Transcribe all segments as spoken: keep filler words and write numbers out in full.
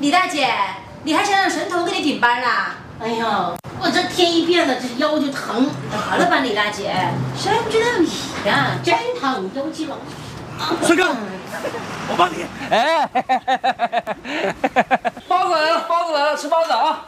李大姐，你还想让神童给你顶班啦？ 哎呦，我这天一变了，这腰就疼。 好了吧，李大姐，谁不知道你呀？ 真疼，腰肌劳孙哥，我帮你。哎，包子来了，包子来了，吃包子啊！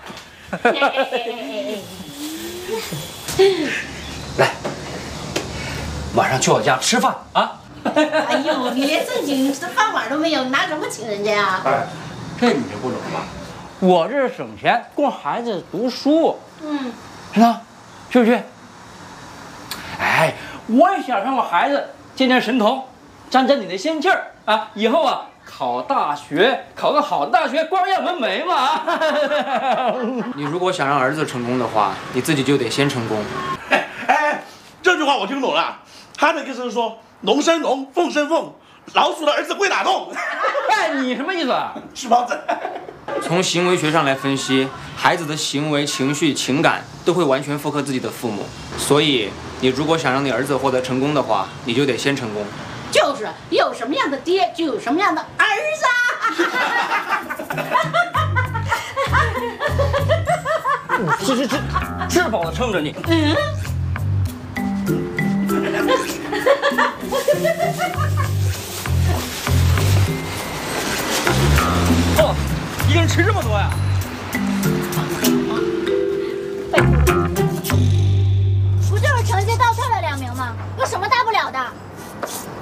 来，晚上去我家吃饭啊！ 哎呦，你连正经的饭碗都没有，拿什么请人家呀？ 哎，这你就不懂了。我这是省钱，供孩子读书。 嗯， 是吧？是不是？哎，我也想让我孩子见见神童，沾沾你的仙气儿啊！以后啊，考大学，考个好的大学，光耀门楣嘛！ 你如果想让儿子成功的话，你自己就得先成功。 哎哎，这句话我听懂了，他的意思是说，龙生龙，凤生凤，老鼠的儿子会打洞。 哎，你什么意思啊？ 吃包子。 从行为学上来分析，孩子的行为、情绪、情感都会完全复刻自己的父母。所以，你如果想让你儿子获得成功的话，你就得先成功。 就是有什么样的爹，就有什么样的儿子。 吃吃吃，吃饱了撑着你。 嗯。 哦，一个人吃这么多呀？ 不就是成绩倒退了两名吗？有什么大不了的？